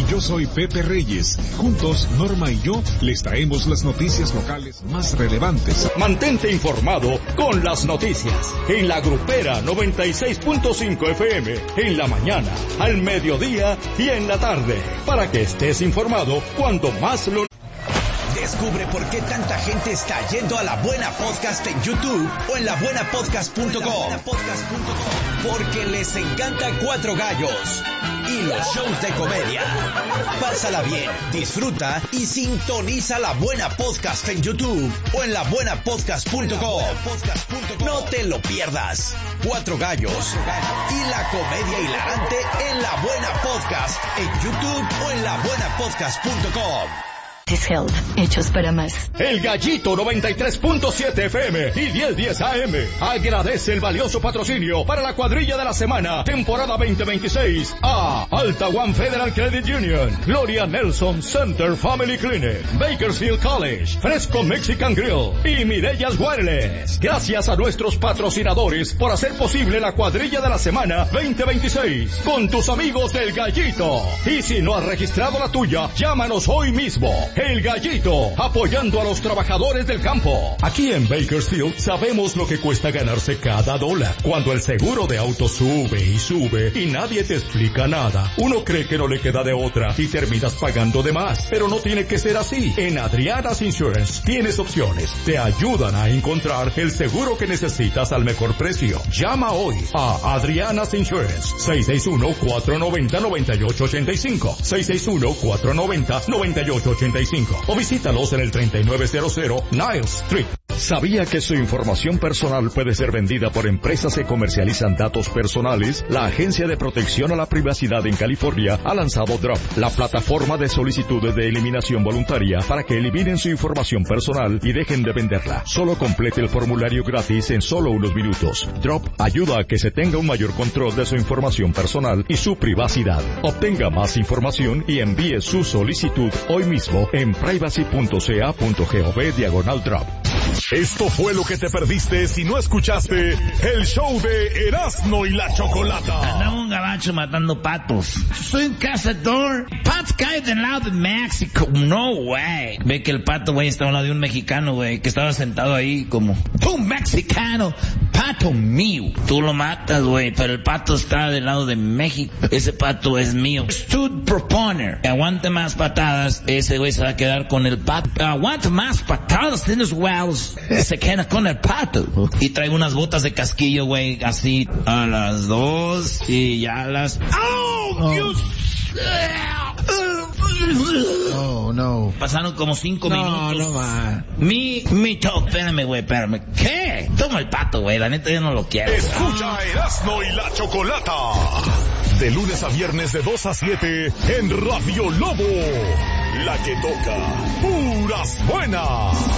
Yo soy Pepe Reyes. Juntos, Norma y yo les traemos las noticias locales más relevantes. Mantente informado con las noticias en La Grupera 96.5 FM, en la mañana, al mediodía y en la tarde, para que estés informado cuando más lo... Descubre por qué tanta gente está yendo a La Buena Podcast en YouTube o en labuenapodcast.com. Porque les encanta Cuatro Gallos y los shows de comedia. Pásala bien, disfruta y sintoniza La Buena Podcast en YouTube o en labuenapodcast.com. No te lo pierdas. Cuatro Gallos y la comedia hilarante en La Buena Podcast en YouTube o en labuenapodcast.com. Health, hechos para más. El Gallito 93.7 FM y 1010 AM agradece el valioso patrocinio para la cuadrilla de la semana, temporada 2026, a Alta One Federal Credit Union, Gloria Nelson Center Family Clinic, Bakersfield College, Fresco Mexican Grill y Mirellas Wireless. Gracias a nuestros patrocinadores por hacer posible la cuadrilla de la semana 2026 con tus amigos del Gallito. Y si no has registrado la tuya, llámanos hoy mismo. El Gallito, apoyando a los trabajadores del campo. Aquí en Bakersfield sabemos lo que cuesta ganarse cada dólar. Cuando el seguro de auto sube y sube y nadie te explica nada, uno cree que no le queda de otra y terminas pagando de más. Pero no tiene que ser así. En Adriana's Insurance tienes opciones. Te ayudan a encontrar el seguro que necesitas al mejor precio. Llama hoy a Adriana's Insurance. 661-490-9885. 661-490-9885. O visítalos en el 3900 Niles Street. ¿Sabía que su información personal puede ser vendida por empresas que comercializan datos personales? La Agencia de Protección a la Privacidad en California ha lanzado Drop, la plataforma de solicitudes de eliminación voluntaria para que eliminen su información personal y dejen de venderla. Solo complete el formulario gratis en solo unos minutos. Drop ayuda a que se tenga un mayor control de su información personal y su privacidad. Obtenga más información y envíe su solicitud hoy mismo en privacy.ca.gov/drop. Esto fue lo que te perdiste si no escuchaste el show de Erasmo y la Chocolata. Andaba un gabacho matando patos. Soy un cazador. Patos caen del lado de México. No, güey. Ve que el pato, güey, estaba al lado de un mexicano, güey, que estaba sentado ahí como, un mexicano, pato mío. Tú lo matas, güey, pero el pato está del lado de México. Ese pato es mío. Stud proponer. Aguante más patadas, ese güey se va a quedar con el pato. Aguante más patadas, tienes huevos. Se queda con el pato. Y trae unas botas de casquillo, güey, así a las 2 y ya a las... Oh, no. Pasaron como 5 minutos. No, man. Espérame, güey, espérame. ¿Qué? Toma el pato, güey, la neta yo no lo quiero. Escucha Erasmo y la Chocolata. De lunes a viernes de 2 a 7 en Radio Lobo. La que toca puras buenas.